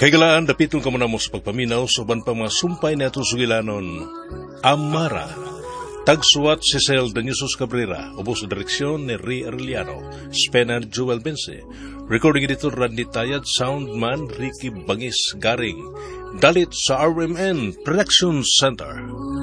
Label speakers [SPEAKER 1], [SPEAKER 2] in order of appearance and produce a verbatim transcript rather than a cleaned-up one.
[SPEAKER 1] Kaigalaan, dapitong ka muna mo sa pagpaminaw sa uban pa mga sumpay na itong sugilanon. Amara. Tagsuwat si Cel Daniusos Cabrera, ubos sa direksyon ni Ri Arellano, Spenan Joel Bense, recording editor Randy Tayad, soundman Ricky Bangis Garing, dalit sa R M N Production Center.